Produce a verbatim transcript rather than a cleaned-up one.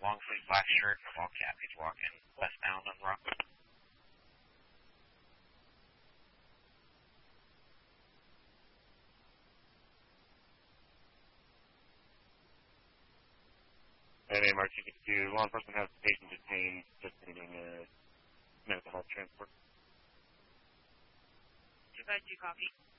long sleeve black shirt, ball cap. He's walking westbound on Rockwood. And A M R two fifty-two, law enforcement has the patient detained, just needing a medical health transport. two five two, copy.